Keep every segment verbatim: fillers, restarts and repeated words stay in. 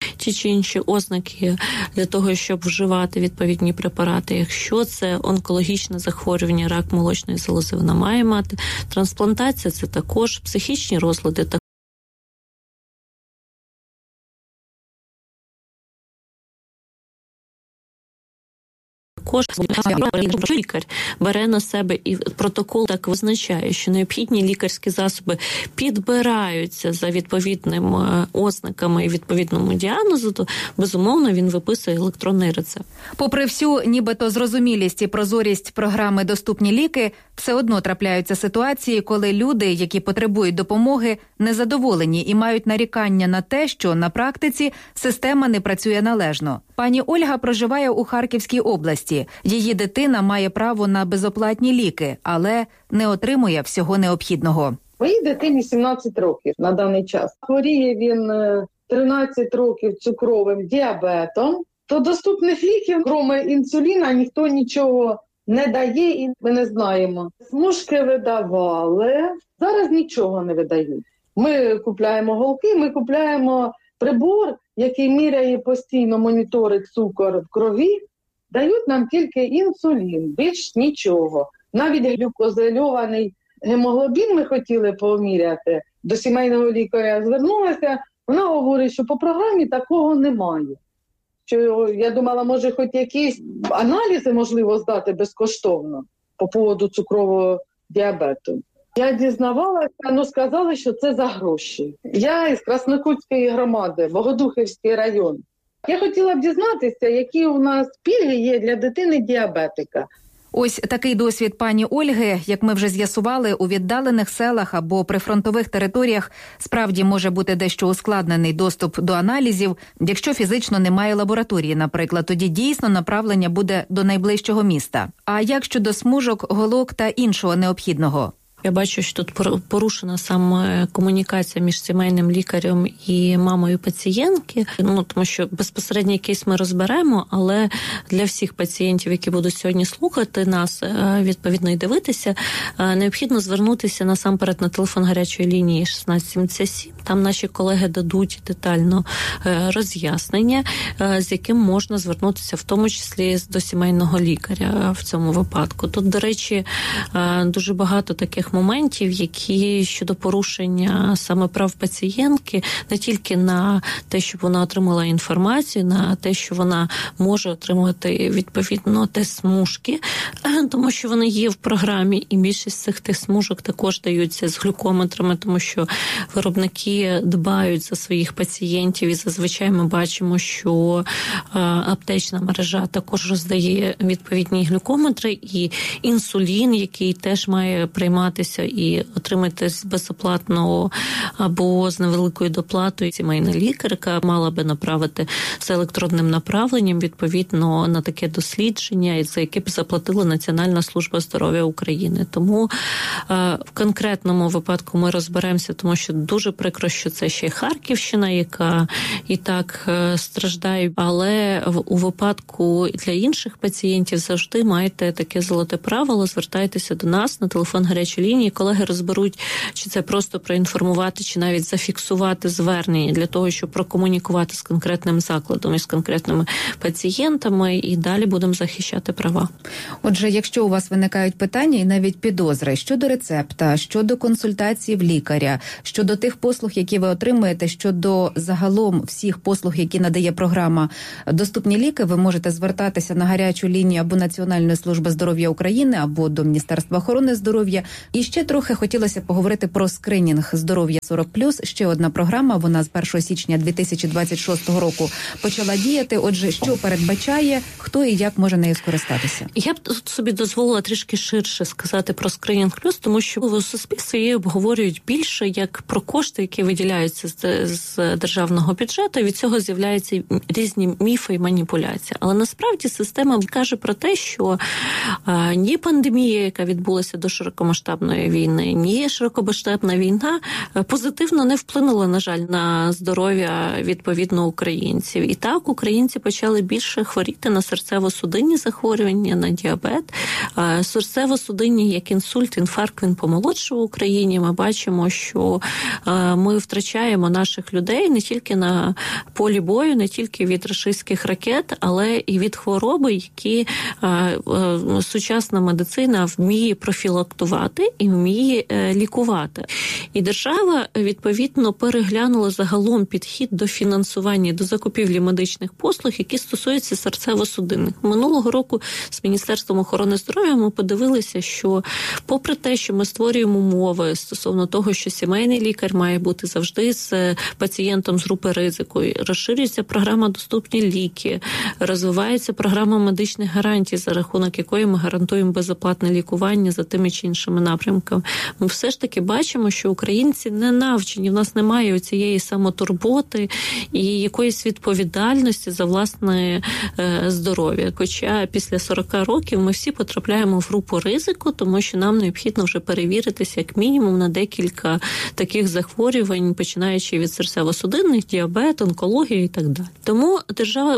ті чи інші ознаки для того, щоб вживати відповідні препарати. Якщо це онкологічне захворювання, рак молочної залози, вона має мати. Трансплантація – це також психічні розлади. Також лікар бере на себе, і протокол так визначає, що необхідні лікарські засоби підбираються за відповідними ознаками і відповідному діагнозу, то, безумовно, він виписує електронний рецепт. Попри всю нібито зрозумілість і прозорість програми «Доступні ліки», все одно трапляються ситуації, коли люди, які потребують допомоги, незадоволені і мають нарікання на те, що на практиці система не працює належно. Пані Ольга проживає у Харківській області. Її дитина має право на безоплатні ліки, але не отримує всього необхідного. Моїй дитині сімнадцять років на даний час. Хворіє він тринадцять років цукровим діабетом. То доступних ліків, крім інсуліна, ніхто нічого не дає і ми не знаємо. Смужки видавали, зараз нічого не видають. Ми купляємо голки, ми купляємо прибор, який міряє постійно, моніторить цукор в крові, дають нам тільки інсулін, більш нічого. Навіть глюкозильований гемоглобін ми хотіли поміряти, до сімейного лікаря звернулася, вона говорить, що по програмі такого немає. Що я думала, може хоч якісь аналізи можливо здати безкоштовно по поводу цукрового діабету. Я дізнавалася, ну сказали, що це за гроші. Я із Краснокутської громади, Богодухівський район. Я хотіла б дізнатися, які у нас пільги є для дитини-діабетика. Ось такий досвід пані Ольги, як ми вже з'ясували, у віддалених селах або прифронтових територіях справді може бути дещо ускладнений доступ до аналізів. Якщо фізично немає лабораторії, наприклад, тоді дійсно направлення буде до найближчого міста. А як щодо смужок, голок та іншого необхідного? Я бачу, що тут порушена саме комунікація між сімейним лікарем і мамою пацієнтки. Ну, тому що безпосередній кейс ми розберемо, але для всіх пацієнтів, які будуть сьогодні слухати нас, відповідно, і дивитися, необхідно звернутися насамперед на телефон гарячої лінії шістнадцять сімдесят сім. Там наші колеги дадуть детально роз'яснення, з яким можна звернутися, в тому числі до сімейного лікаря в цьому випадку. Тут, до речі, дуже багато таких моментів, які щодо порушення саме прав пацієнтки, не тільки на те, щоб вона отримала інформацію, на те, що вона може отримувати відповідно тест-смужки, тому що вони є в програмі, і більшість цих тест-смужок також даються з глюкометрами, тому що виробники дбають за своїх пацієнтів, і зазвичай ми бачимо, що аптечна мережа також роздає відповідні глюкометри, і інсулін, який теж має приймати і отримати безоплатно або з невеликою доплатою. Сімейна лікарка мала би направити з електронним направленням відповідно на таке дослідження, за яке б заплатила Національна служба здоров'я України. Тому в конкретному випадку ми розберемося, тому що дуже прикро, що це ще Харківщина, яка і так страждає, але у випадку для інших пацієнтів завжди маєте таке золоте правило, звертайтеся до нас на телефон гарячої лінії, колеги розберуть, чи це просто проінформувати, чи навіть зафіксувати звернення для того, щоб прокомунікувати з конкретним закладом і з конкретними пацієнтами, і далі будемо захищати права. Отже, якщо у вас виникають питання і навіть підозри щодо рецепта, щодо консультації в лікаря, щодо тих послуг, які ви отримуєте, щодо загалом всіх послуг, які надає програма «Доступні ліки», ви можете звертатися на гарячу лінію або Національної служби здоров'я України, або до Міністерства охорони здоров'я. І ще трохи хотілося поговорити про скринінг «Здоров'я сорок плюс». Ще одна програма, вона з першого січня дві тисячі двадцять шостого року почала діяти. Отже, що передбачає, хто і як може нею скористатися? Я б тут собі дозволила трішки ширше сказати про скринінг плюс, тому що у суспільстві її обговорюють більше як про кошти, які виділяються з, з державного бюджету, і від цього з'являються різні міфи і маніпуляції. Але насправді система каже про те, що а, ні пандемія, яка відбулася до широкомасштабного широкомасштабної війни, ні широкомасштабна війна позитивно не вплинула, на жаль, на здоров'я, відповідно, українців. І так, українці почали більше хворіти на серцево-судинні захворювання, на діабет. Серцево-судинні, як інсульт, інфаркт, він помолодшав в Україні. Ми бачимо, що ми втрачаємо наших людей не тільки на полі бою, не тільки від рашистських ракет, але і від хвороби, які сучасна медицина вміє профілактувати і вміє лікувати. І держава, відповідно, переглянула загалом підхід до фінансування, до закупівлі медичних послуг, які стосуються серцево-судинних. Минулого року з Міністерством охорони здоров'я ми подивилися, що попри те, що ми створюємо умови стосовно того, що сімейний лікар має бути завжди з пацієнтом з групи ризику, розширюється програма «Доступні ліки», розвивається програма медичних гарантій, за рахунок якої ми гарантуємо безоплатне лікування за тими чи іншими напрямками. Ми все ж таки бачимо, що українці не навчені, в нас немає цієї самотурботи і якоїсь відповідальності за власне здоров'я. Хоча після сорок років ми всі потрапляємо в групу ризику, тому що нам необхідно вже перевіритися як мінімум на декілька таких захворювань, починаючи від серцево-судинних, діабет, онкології і так далі. Тому держава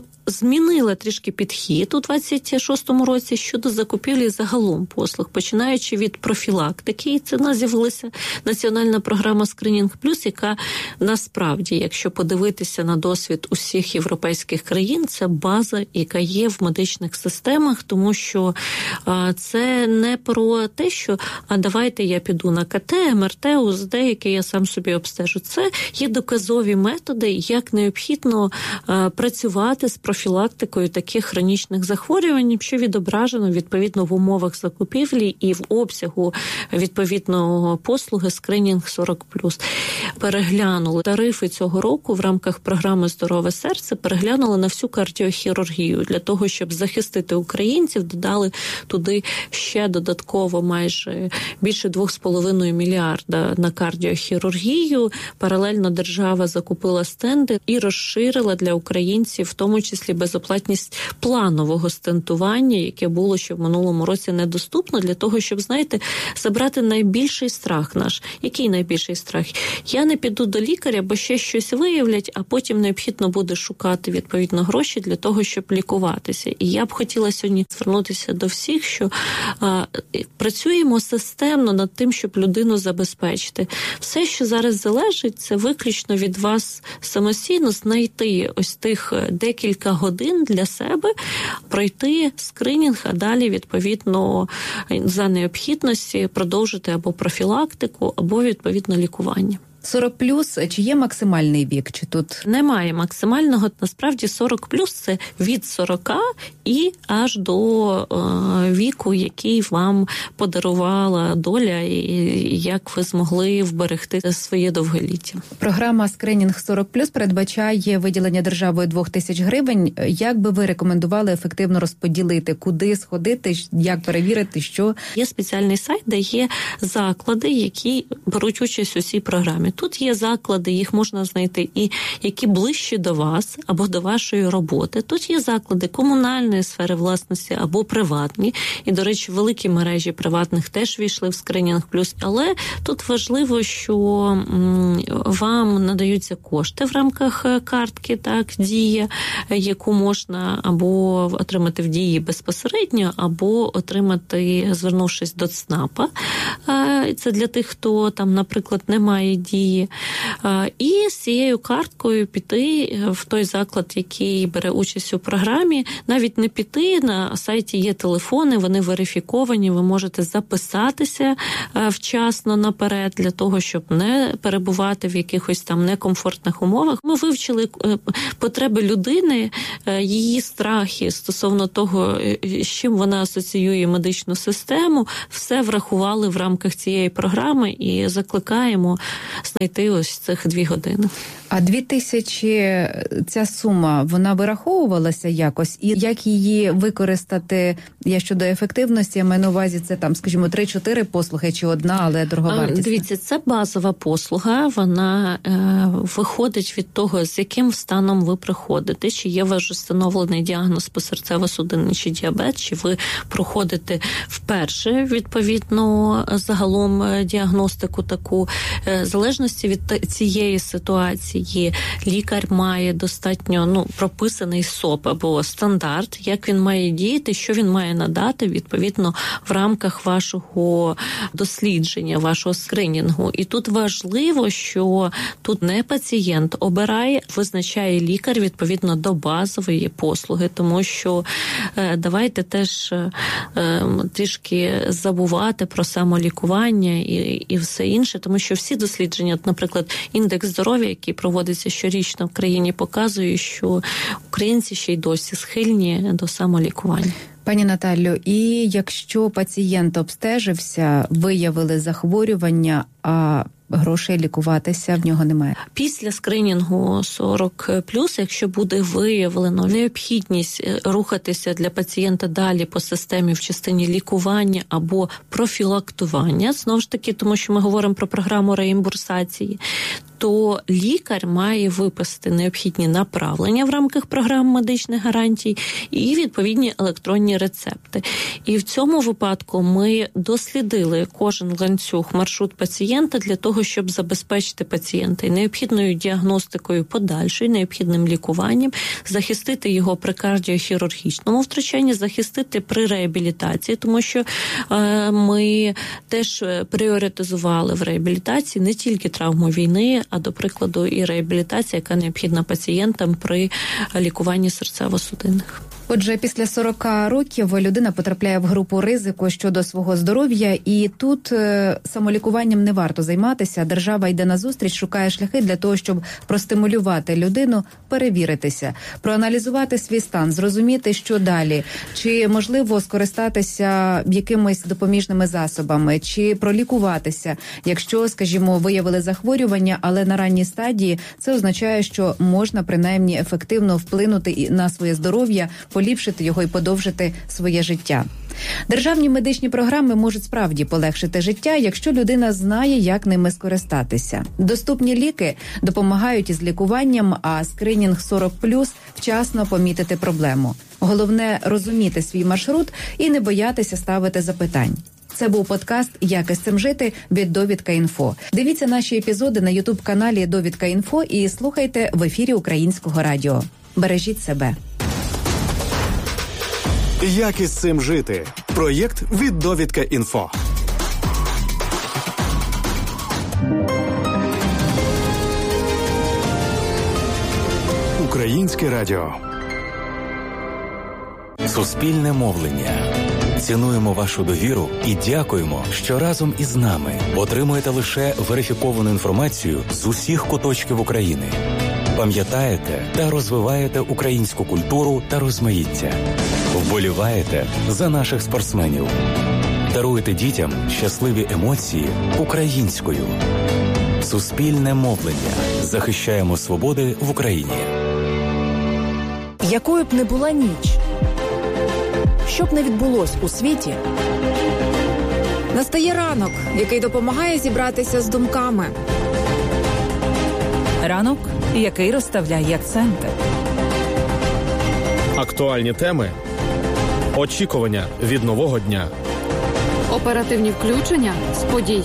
змінила трішки підхід у двадцять шостому році щодо закупівлі загалом послуг, починаючи від профілактики. І це в нас з'явилася національна програма «Скринінг плюс», яка насправді, якщо подивитися на досвід усіх європейських країн, це база, яка є в медичних системах, тому що а, це не про те, що а давайте я піду на КТ, МРТ, УЗД, яке я сам собі обстежу. Це є доказові методи, як необхідно а, працювати з профілактикою таких хронічних захворювань, що відображено відповідно в умовах закупівлі і в обсягу відповідного послуги «Скринінг сорок плюс». Переглянули тарифи цього року в рамках програми «Здорове серце», переглянули на всю кардіохірургію для того, щоб захистити українців, додали туди ще додатково майже більше двох з половиною мільярда на кардіохірургію. Паралельно держава закупила стенди і розширила для українців, в тому числі безоплатність планового стентування, яке було ще в минулому році недоступно, для того, щоб, знаєте, забрати найбільший страх наш. Який найбільший страх? Я не піду до лікаря, бо ще щось виявлять, а потім необхідно буде шукати, відповідно, гроші для того, щоб лікуватися. І я б хотіла сьогодні звернутися до всіх, що а, працюємо системно над тим, щоб людину забезпечити. Все, що зараз залежить, це виключно від вас самостійно знайти ось тих декілька годин для себе, пройти скринінг, а далі, відповідно, за необхідності продовжити або профілактику, або, відповідно, лікування. сорок плюс, чи є максимальний вік? Чи тут немає максимального? Насправді сорок плюс це від сорока і аж до е, віку, який вам подарувала доля, і як ви змогли вберегти своє довголіття. Програма «Скринінг сорок плюс» передбачає виділення державою двох тисяч гривень. Як би ви рекомендували ефективно розподілити, куди сходити, як перевірити, що? Є спеціальний сайт, де є заклади, які беруть участь у цій програмі. Тут є заклади, їх можна знайти, і які ближче до вас або до вашої роботи. Тут є заклади комунальної сфери власності або приватні. І, до речі, великі мережі приватних теж війшли в «Скринінг плюс». Але тут важливо, що м, вам надаються кошти в рамках картки, так, «Дія», яку можна або отримати в «Дії» безпосередньо, або отримати, звернувшись до ЦНАПа. Це для тих, хто там, наприклад, не має «Дії». І з цією карткою піти в той заклад, який бере участь у програмі, навіть не піти, на сайті є телефони, вони верифіковані, ви можете записатися вчасно наперед для того, щоб не перебувати в якихось там некомфортних умовах. Ми вивчили потреби людини, її страхи стосовно того, з чим вона асоціює медичну систему, все врахували в рамках цієї програми і закликаємо знайти ось цих дві години. А дві тисячі, ця сума, вона вираховувалася якось? І як її використати, я щодо ефективності, я маю на увазі, це там, скажімо, три-чотири послуги чи одна, але дороговартісна? Дивіться, це базова послуга, вона е, виходить від того, з яким станом ви приходите, чи є ваш встановлений діагноз по серцево-судинний чи діабет, чи ви проходите вперше, відповідно, загалом діагностику таку. Е, в залежності від цієї ситуації, лікар має достатньо ну, прописаний СОП або стандарт, як він має діяти, що він має надати, відповідно, в рамках вашого дослідження, вашого скринінгу. І тут важливо, що тут не пацієнт обирає, визначає лікар відповідно до базової послуги, тому що е, давайте теж е, трішки забувати про самолікування і, і все інше, тому що всі дослідження, наприклад, індекс здоров'я, який проводиться щорічно в країні, показує, що українці ще й досі схильні до самолікування. Пані Наталю, і якщо пацієнт обстежився, виявили захворювання, а грошей лікуватися в нього немає? Після скринінгу сорок плюс, якщо буде виявлено необхідність рухатися для пацієнта далі по системі в частині лікування або профілактування, знову ж таки, тому що ми говоримо про програму реімбурсації, то лікар має виписати необхідні направлення в рамках програм медичних гарантій і відповідні електронні рецепти. І в цьому випадку ми дослідили кожен ланцюг, маршрут пацієнта для того, щоб забезпечити пацієнта і необхідною діагностикою подальшою, необхідним лікуванням, захистити його при кардіохірургічному втручанні, захистити при реабілітації, тому що е, ми теж пріоритизували в реабілітації не тільки травму війни, а, до прикладу, і реабілітація, яка необхідна пацієнтам при лікуванні серцево-судинних. Отже, після сорок років людина потрапляє в групу ризику щодо свого здоров'я, і тут е, самолікуванням не варто займатися. Держава йде назустріч, шукає шляхи для того, щоб простимулювати людину, перевіритися, проаналізувати свій стан, зрозуміти, що далі, чи можливо скористатися якимись допоміжними засобами, чи пролікуватися, якщо, скажімо, виявили захворювання, але на ранній стадії, це означає, що можна принаймні ефективно вплинути на своє здоров'я, поліпшити його і подовжити своє життя. Державні медичні програми можуть справді полегшити життя, якщо людина знає, як ними скористатися. Доступні ліки допомагають із лікуванням, а скринінг сорок плюс вчасно помітити проблему. Головне – розуміти свій маршрут і не боятися ставити запитань. Це був подкаст «Як із цим жити» від Довідка.Інфо. Дивіться наші епізоди на ютуб-каналі Довідка.Інфо і слухайте в ефірі Українського радіо. Бережіть себе. Як із цим жити? Проєкт від Довідка.Інфо. Українське радіо. Суспільне мовлення. Цінуємо вашу довіру і дякуємо, що разом із нами отримуєте лише верифіковану інформацію з усіх куточків України. Пам'ятаєте та розвиваєте українську культуру та розмаїття. Вболіваєте за наших спортсменів. Даруєте дітям щасливі емоції українською. Суспільне мовлення. Захищаємо свободи в Україні. Якою б не була ніч, що б не відбулось у світі, настає ранок, який допомагає зібратися з думками. Ранок, який розставляє акценти. Актуальні теми. Очікування від нового дня. Оперативні включення з подій.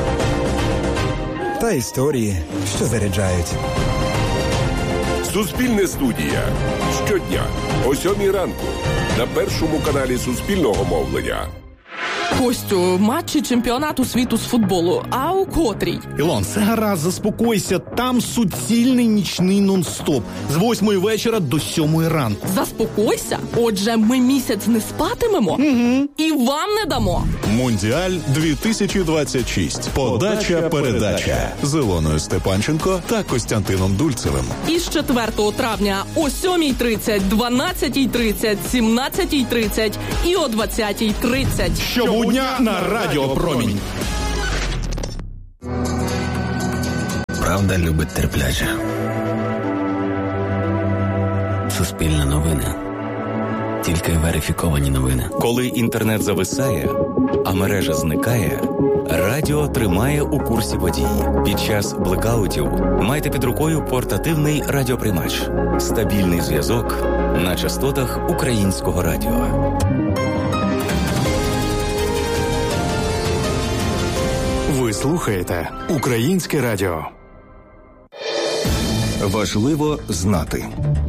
Та історії, що заряджають. Суспільне студія. Щодня о сьомій ранку на першому каналі Суспільного мовлення. Костю, матчі чемпіонату світу з футболу. А у котрій? Ілон, все гаразд, заспокойся. Там суцільний нічний нон-стоп. З восьмої вечора до сьомої ранку. Заспокойся? Отже, ми місяць не спатимемо? Угу. І вам не дамо. Мундіаль дві тисячі двадцять шість. Подача-передача. З Ілоною Степанченко та Костянтином Дульцевим. Із четвертого травня о сьомій тридцять, дванадцятій тридцять, сімнадцятій тридцять і о двадцятій тридцять. Щобудня на Радіо Промінь. Правда любить терпляче. Суспільне новини. Тільки верифіковані новини. Коли інтернет зависає, а мережа зникає, радіо тримає у курсі подій. Під час блекаутів майте під рукою портативний радіоприймач. Стабільний зв'язок на частотах українського радіо. Ви слухаєте Українське радіо. Важливо знати.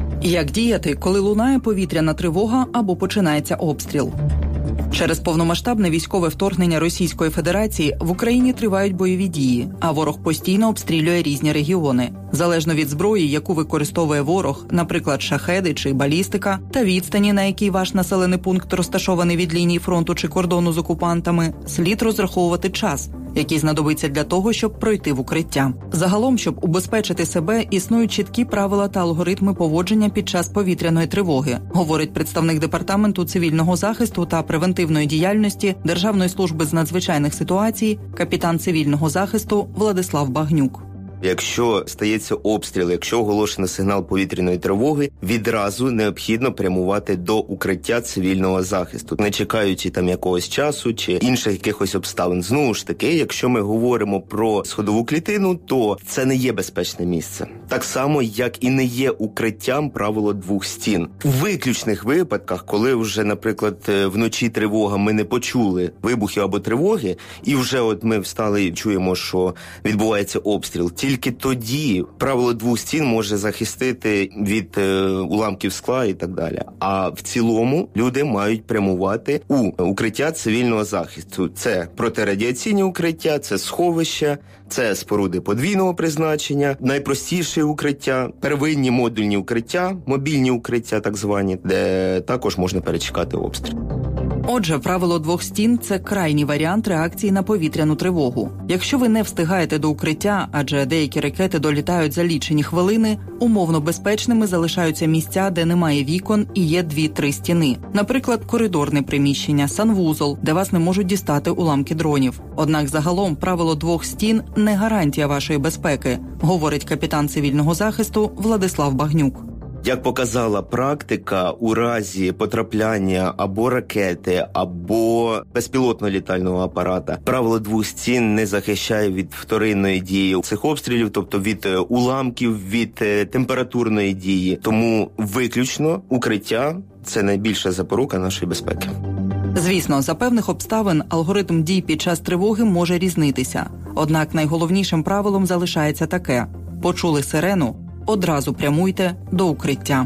Як діяти, коли лунає повітряна тривога або починається обстріл? Через повномасштабне військове вторгнення Російської Федерації в Україні тривають бойові дії, а ворог постійно обстрілює різні регіони. Залежно від зброї, яку використовує ворог, наприклад, шахеди чи балістика, та відстані, на якій ваш населений пункт розташований від лінії фронту чи кордону з окупантами, слід розраховувати час, який знадобиться для того, щоб пройти в укриття. Загалом, щоб убезпечити себе, існують чіткі правила та алгоритми поводження під час повітряної тривоги, говорить представник Департаменту цивільного захисту та превентивної діяльності Державної служби з надзвичайних ситуацій, капітан цивільного захисту Владислав Багнюк. Якщо стається обстріл, якщо оголошено сигнал повітряної тривоги, відразу необхідно прямувати до укриття цивільного захисту, не чекаючи там якогось часу чи інших якихось обставин. Знову ж таки, якщо ми говоримо про сходову клітину, то це не є безпечне місце. Так само, як і не є укриттям правило двох стін. У виключних випадках, коли вже, наприклад, вночі тривога, ми не почули вибухи або тривоги, і вже от ми встали і чуємо, що відбувається обстріл, тільки тоді правило двох стін може захистити від е, уламків скла і так далі. А в цілому люди мають прямувати у укриття цивільного захисту. Це протирадіаційні укриття, це сховища, це споруди подвійного призначення, найпростіше укриття, первинні модульні укриття, мобільні укриття так звані, де також можна перечекати обстріл. Отже, правило двох стін – це крайній варіант реакції на повітряну тривогу. Якщо ви не встигаєте до укриття, адже деякі ракети долітають за лічені хвилини, умовно безпечними залишаються місця, де немає вікон і є дві-три стіни. Наприклад, коридорне приміщення, санвузол, де вас не можуть дістати уламки дронів. Однак загалом правило двох стін – не гарантія вашої безпеки, говорить капітан цивільного захисту Владислав Багнюк. Як показала практика, у разі потрапляння або ракети, або безпілотного літального апарата, правило двох стін не захищає від вторинної дії цих обстрілів, тобто від уламків, від температурної дії. Тому виключно укриття – це найбільша запорука нашої безпеки. Звісно, за певних обставин алгоритм дій під час тривоги може різнитися. Однак найголовнішим правилом залишається таке – почули сирену, одразу прямуйте до укриття.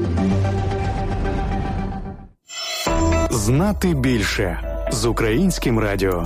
Знати більше з Українським радіо.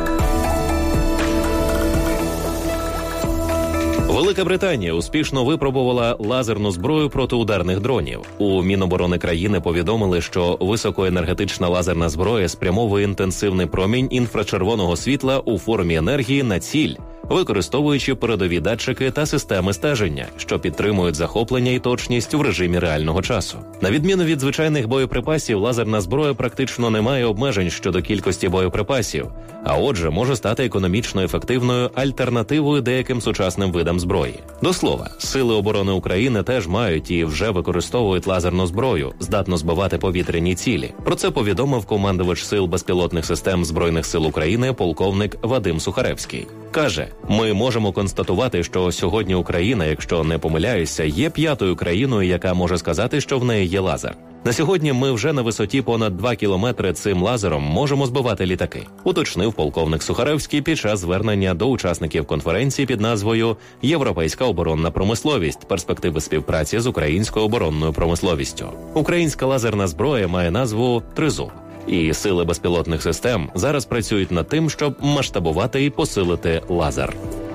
Велика Британія успішно випробувала лазерну зброю проти ударних дронів. У Міноборони країни повідомили, що високоенергетична лазерна зброя спрямовує інтенсивний промінь інфрачервоного світла у формі енергії на ціль, використовуючи передові датчики та системи стеження, що підтримують захоплення і точність в режимі реального часу. На відміну від звичайних боєприпасів, лазерна зброя практично не має обмежень щодо кількості боєприпасів, а отже може стати економічно ефективною альтернативою деяким сучасним видам зброї. До слова, Сили оборони України теж мають і вже використовують лазерну зброю, здатну збивати повітряні цілі. Про це повідомив командувач Сил безпілотних систем Збройних сил України полковник Вадим Сухаревський. Каже, ми можемо констатувати, що сьогодні Україна, якщо не помиляюся, є п'ятою країною, яка може сказати, що в неї є лазер. На сьогодні ми вже на висоті понад два кілометри цим лазером можемо збивати літаки, уточнив полковник Сухаревський під час звернення до учасників конференції під назвою «Європейська оборонна промисловість. Перспективи співпраці з українською оборонною промисловістю». Українська лазерна зброя має назву «Тризуб». І сили безпілотних систем зараз працюють над тим, щоб масштабувати і посилити лазер.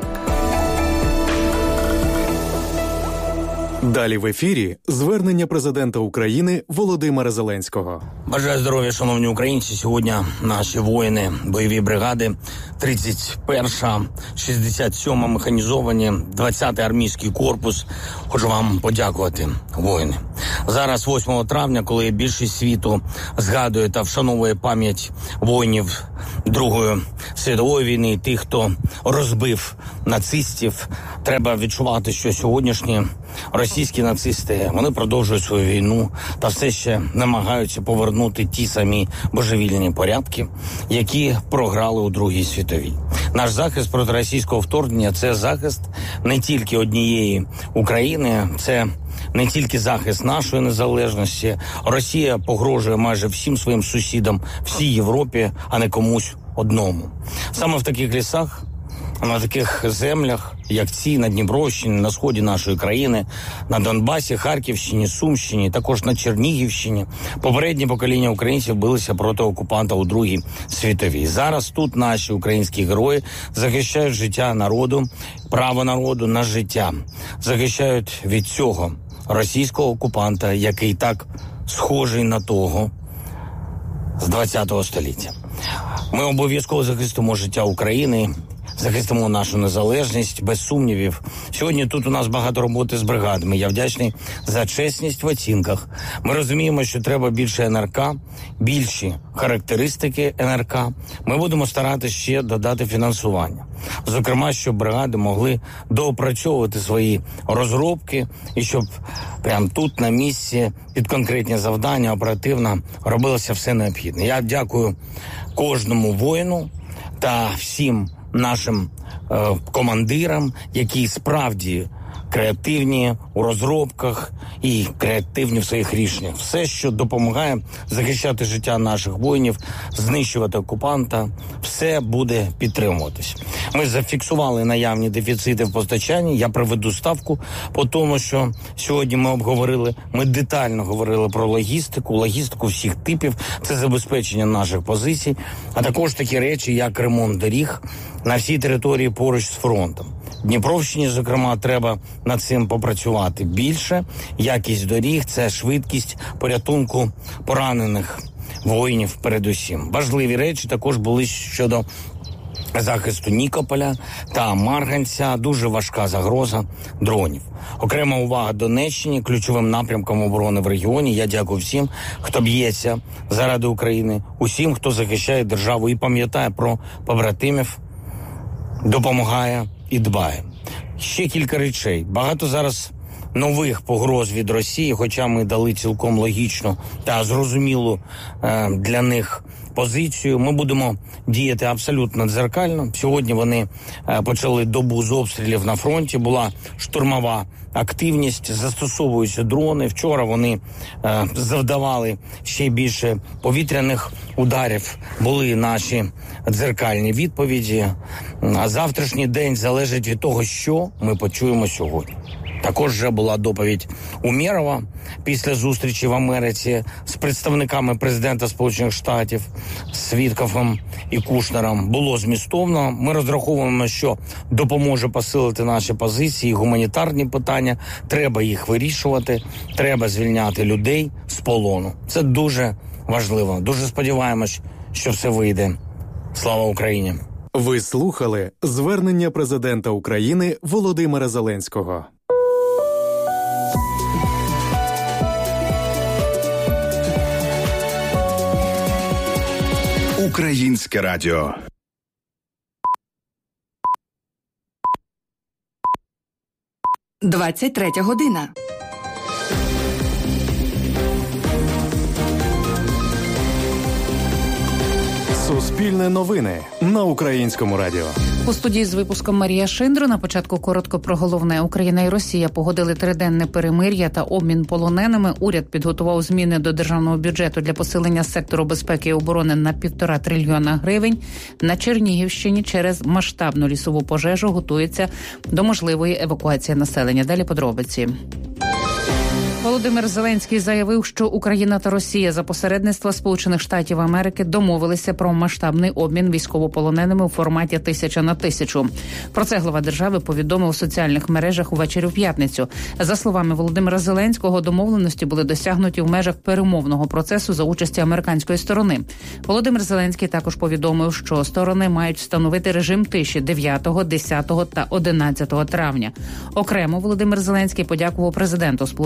Далі в ефірі звернення президента України Володимира Зеленського. Бажаю здоров'я, шановні українці. Сьогодні наші воїни, бойові бригади, тридцять перша, шістдесят сьома механізовані, двадцятий армійський корпус. Хочу вам подякувати, воїни. Зараз, восьмого травня, коли більшість світу згадує та вшановує пам'ять воїнів Другої світової війни, і тих, хто розбив нацистів. Треба відчувати, що сьогоднішні російські нацисти, вони продовжують свою війну та все ще намагаються повернути ті самі божевільні порядки, які програли у Другій світовій. Наш захист проти російського вторгнення – це захист не тільки однієї України, це не тільки захист нашої незалежності. Росія погрожує майже всім своїм сусідам, всій Європі, а не комусь одному. Саме в таких лісах, на таких землях, як ці, на Дніпровщині, на сході нашої країни, на Донбасі, Харківщині, Сумщині, також на Чернігівщині, попередні покоління українців билися проти окупанта у Другій світовій. Зараз тут наші українські герої захищають життя народу, право народу на життя. Захищають від цього російського окупанта, який так схожий на того з ХХ століття. Ми обов'язково захистимо життя України, захистимо нашу незалежність, без сумнівів. Сьогодні тут у нас багато роботи з бригадами. Я вдячний за чесність в оцінках. Ми розуміємо, що треба більше ен ер ка, більші характеристики ен ер ка. Ми будемо старатися ще додати фінансування. Зокрема, щоб бригади могли доопрацьовувати свої розробки і щоб прямо тут, на місці, під конкретні завдання, оперативно робилося все необхідне. Я дякую кожному воїну та всім нашим е, командирам, які справді креативні у розробках і креативні в своїх рішеннях. Все, що допомагає захищати життя наших воїнів, знищувати окупанта, все буде підтримуватись. Ми зафіксували наявні дефіцити в постачанні. Я приведу ставку по тому, що сьогодні ми обговорили. Ми детально говорили про логістику, логістику всіх типів. Це забезпечення наших позицій, а також такі речі, як ремонт доріг на всій території поруч з фронтом. Дніпровщині, зокрема, треба над цим попрацювати більше. Якість доріг – це швидкість порятунку поранених воїнів передусім. Важливі речі також були щодо захисту Нікополя та Марганця. Дуже важка загроза дронів. Окрема увага Донеччині, ключовим напрямком оборони в регіоні. Я дякую всім, хто б'ється заради України, усім, хто захищає державу і пам'ятає про побратимів, допомагає і дбає. Ще кілька речей. Багато зараз нових погроз від Росії, хоча ми дали цілком логічну та зрозумілу е, для них позицію. Ми будемо діяти абсолютно дзеркально. Сьогодні вони е, почали добу з обстрілів на фронті. Була штурмова активність, застосовуються дрони. Вчора вони е, завдавали ще більше повітряних ударів. Були наші дзеркальні відповіді. А завтрашній день залежить від того, що ми почуємо сьогодні. Також вже була доповідь Умєрова після зустрічі в Америці з представниками президента Сполучених Штатів, з Віткофом і Кушнером. Було змістовно. Ми розраховуємо, що допоможе посилити наші позиції, гуманітарні питання. Треба їх вирішувати, треба звільняти людей з полону. Це дуже важливо. Дуже сподіваємось, що все вийде. Слава Україні! Ви слухали звернення президента України Володимира Зеленського. Українське радіо. двадцять третя година. Суспільне новини на Українському радіо. У студії з випуском Марія Шиндро. На початку коротко про головне. Україна і Росія погодили триденне перемир'я та обмін полоненими. Уряд підготував зміни до державного бюджету для посилення сектору безпеки і оборони на півтора трильйона гривень. На Чернігівщині через масштабну лісову пожежу готується до можливої евакуації населення. Далі подробиці. Володимир Зеленський заявив, що Україна та Росія за посередництва Сполучених Штатів Америки домовилися про масштабний обмін військовополоненими у форматі тисяча на тисячу. Про це глава держави повідомив у соціальних мережах увечері в п'ятницю. За словами Володимира Зеленського, домовленості були досягнуті в межах перемовного процесу за участі американської сторони. Володимир Зеленський також повідомив, що сторони мають встановити режим тиші дев'ятого, десятого та одинадцятого травня. Окремо Володимир Зеленський подякував президенту Сполучених Штатів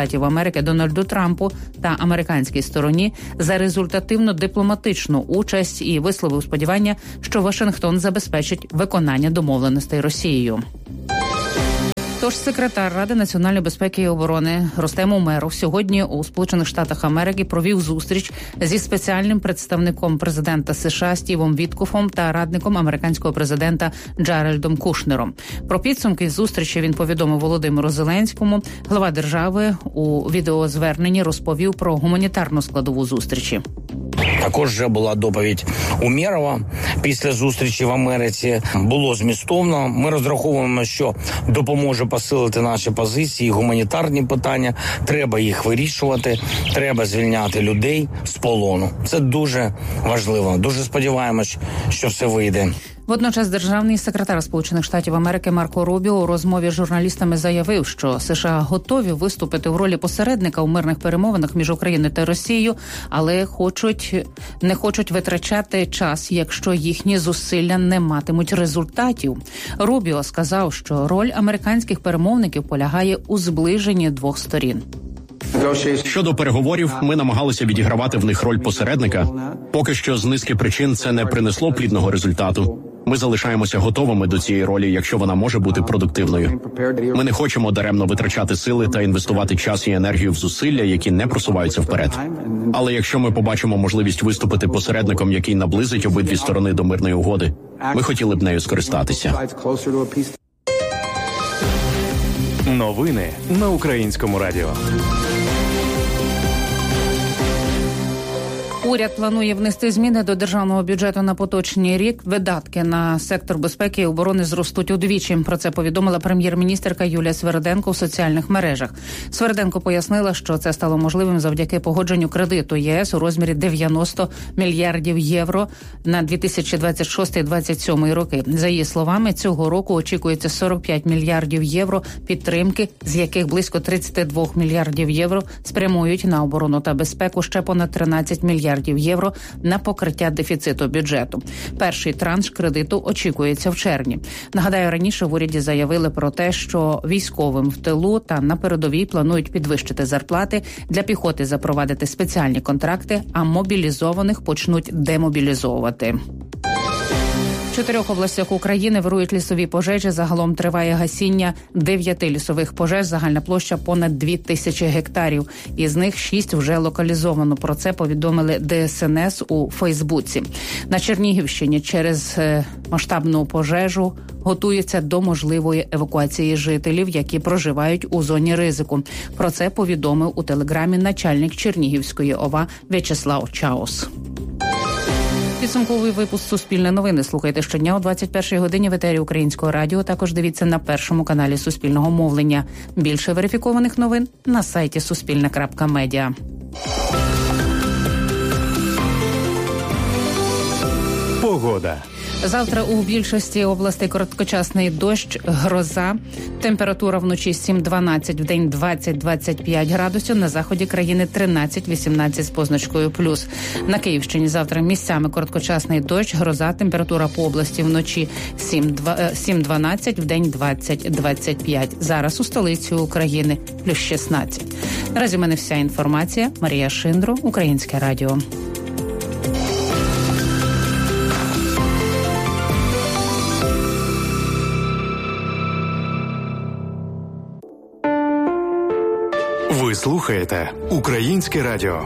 Штатів Америки Дональду Трампу та американській стороні за результативну дипломатичну участь і висловив сподівання, що Вашингтон забезпечить виконання домовленостей Росією. Тож секретар Ради національної безпеки і оборони Рустем Умеров сьогодні у Сполучених Штатах Америки провів зустріч зі спеціальним представником президента США Стівом Віткофом та радником американського президента Джеральдом Кушнером. Про підсумки зустрічі він повідомив Володимиру Зеленському. Глава держави у відеозверненні розповів про гуманітарну складову зустрічі. Також вже була доповідь Умєрова після зустрічі в Америці. Було змістовно. Ми розраховуємо, що допоможе посилити наші позиції, гуманітарні питання. Треба їх вирішувати, треба звільняти людей з полону. Це дуже важливо. Дуже сподіваємось, що все вийде. Водночас державний секретар Сполучених Штатів Америки Марко Рубіо у розмові з журналістами заявив, що США готові виступити в ролі посередника у мирних перемовинах між Україною та Росією, але хочуть не хочуть витрачати час, якщо їхні зусилля не матимуть результатів. Рубіо сказав, що роль американських перемовників полягає у зближенні двох сторін. Щодо переговорів, ми намагалися відігравати в них роль посередника. Поки що з низки причин це не принесло плідного результату. Ми залишаємося готовими до цієї ролі, якщо вона може бути продуктивною. Ми не хочемо даремно витрачати сили та інвестувати час і енергію в зусилля, які не просуваються вперед. Але якщо ми побачимо можливість виступити посередником, який наблизить обидві сторони до мирної угоди, ми хотіли б нею скористатися. Новини на Українському радіо. Уряд планує внести зміни до державного бюджету на поточний рік. Видатки на сектор безпеки і оборони зростуть удвічі. Про це повідомила прем'єр-міністерка Юлія Сверденко у соціальних мережах. Сверденко пояснила, що це стало можливим завдяки погодженню кредиту ЄС у розмірі дев'яносто мільярдів євро на дві тисячі двадцять шостий - двадцять сьомий роки. За її словами, цього року очікується сорок п'ять мільярдів євро підтримки, з яких близько тридцять два мільярдів євро спрямують на оборону та безпеку, ще понад тринадцять мільярдів євро на покриття дефіциту бюджету. Перший транш кредиту очікується в червні. Нагадаю, раніше в уряді заявили про те, що військовим в тилу та на передовій планують підвищити зарплати, для піхоти запровадити спеціальні контракти, а мобілізованих почнуть демобілізовувати. В чотирьох областях України вирують лісові пожежі. Загалом триває гасіння дев'яти лісових пожеж. Загальна площа понад дві тисячі гектарів. Із них шість вже локалізовано. Про це повідомили Де Ес Ен Ес у Фейсбуці. На Чернігівщині через масштабну пожежу готуються до можливої евакуації жителів, які проживають у зоні ризику. Про це повідомив у телеграмі начальник Чернігівської О В А В'ячеслав Чаус. Підсумковий випуск «Суспільне новини» слухайте щодня о двадцять першій годині в етері Українського радіо. Також дивіться на першому каналі Суспільного мовлення. Більше верифікованих новин на сайті суспільне крапка медіа. Погода. Завтра у більшості областей короткочасний дощ, гроза. Температура вночі сім - дванадцять, вдень двадцять - двадцять п'ять градусів. На заході країни тринадцять - вісімнадцять з позначкою плюс. На Київщині завтра місцями короткочасний дощ, гроза. Температура по області вночі сім - дванадцять, вдень двадцять - двадцять п'ять. Зараз у столиці України плюс шістнадцять. Наразі в мене вся інформація. Марія Шиндро, Українське радіо. Ви слухаєте Українське радіо.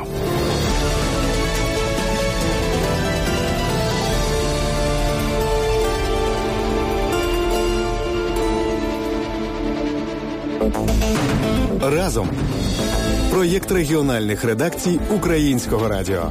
Разом. Проєкт регіональних редакцій Українського радіо.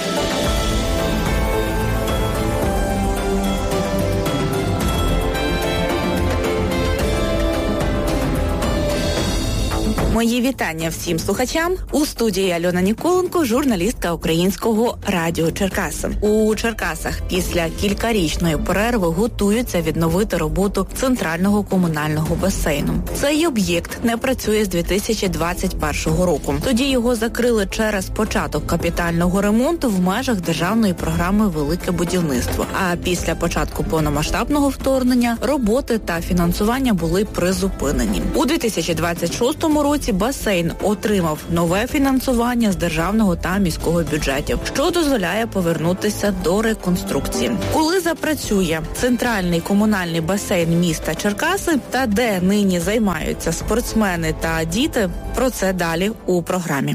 Мої вітання всім слухачам. У студії Альона Ніколенко, журналістка Українського радіо Черкаси. У Черкасах після кількарічної перерви готуються відновити роботу центрального комунального басейну. Цей об'єкт не працює з дві тисячі двадцять першого року. Тоді його закрили через початок капітального ремонту в межах державної програми «Велике будівництво». А після початку повномасштабного вторгнення роботи та фінансування були призупинені. У дві тисячі двадцять шостому році році басейн отримав нове фінансування з державного та міського бюджетів, що дозволяє повернутися до реконструкції. Коли запрацює центральний комунальний басейн міста Черкаси та де нині займаються спортсмени та діти, про це далі у програмі.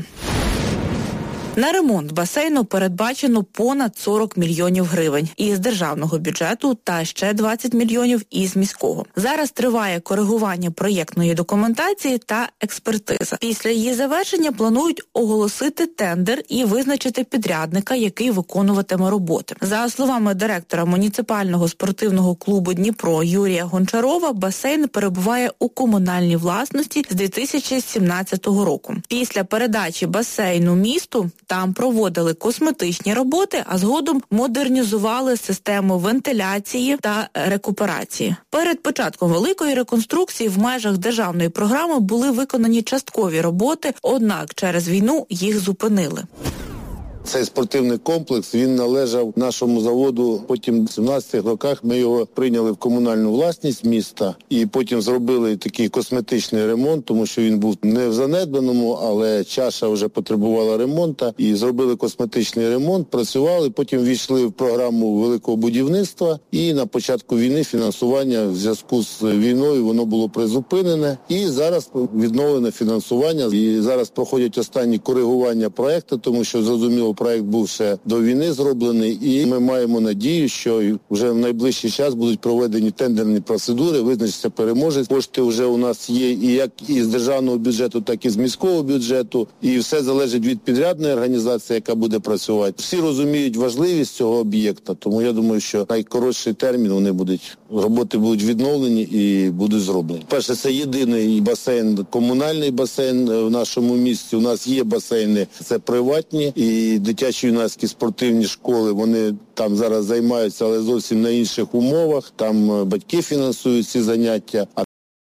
На ремонт басейну передбачено понад сорок мільйонів гривень із державного бюджету та ще двадцять мільйонів із міського. Зараз триває коригування проєктної документації та експертиза. Після її завершення планують оголосити тендер і визначити підрядника, який виконуватиме роботи. За словами директора муніципального спортивного клубу «Дніпро» Юрія Гончарова, басейн перебуває у комунальній власності з дві тисячі сімнадцятого року. Після передачі басейну місту там проводили косметичні роботи, а згодом модернізували систему вентиляції та рекуперації. Перед початком великої реконструкції в межах державної програми були виконані часткові роботи, однак через війну їх зупинили. Цей спортивний комплекс, він належав нашому заводу. Потім в сімнадцятих роках ми його прийняли в комунальну власність міста і потім зробили такий косметичний ремонт, тому що він був не в занедбаному, але чаша вже потребувала ремонту. І зробили косметичний ремонт, працювали, потім війшли в програму великого будівництва і на початку війни фінансування в зв'язку з війною воно було призупинене. І зараз відновлене фінансування. І зараз проходять останні коригування проекту, тому що зрозуміло, проект був ще до війни зроблений, і ми маємо надію, що вже в найближчий час будуть проведені тендерні процедури, визначиться переможець. Кошти вже у нас є і як із державного бюджету, так і з міського бюджету, і все залежить від підрядної організації, яка буде працювати. Всі розуміють важливість цього об'єкта, тому я думаю, що найкоротший термін вони будуть, роботи будуть відновлені і будуть зроблені. Перше, це єдиний басейн, комунальний басейн в нашому місті. У нас є басейни, це приватні, і дитячі юнацькі спортивні школи, вони там зараз займаються, але зовсім на інших умовах. Там батьки фінансують ці заняття, а